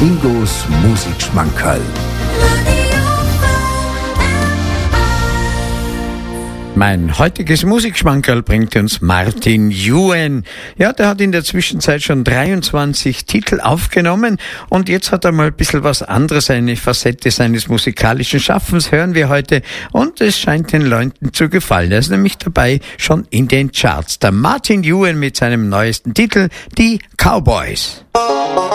Ingos Musikschmankerl. Mein heutiges Musikschmankerl bringt uns Martin Juan. Ja, der hat in der Zwischenzeit schon 23 Titel aufgenommen und jetzt hat er mal ein bisschen was anderes, eine Facette seines musikalischen Schaffens hören wir heute und es scheint den Leuten zu gefallen. Er ist nämlich dabei schon in den Charts. Der Martin Juan mit seinem neuesten Titel, die Cowboys.